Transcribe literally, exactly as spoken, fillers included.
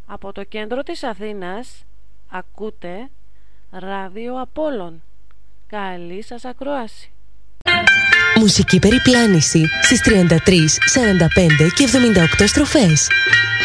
Από το κέντρο της Αθήνας ακούτε Ράδιο Απόλλων. Καλή σας ακρόαση. Μουσική περιπλάνηση στις τριάντα τρεις, σαράντα πέντε και εβδομήντα οκτώ στροφές.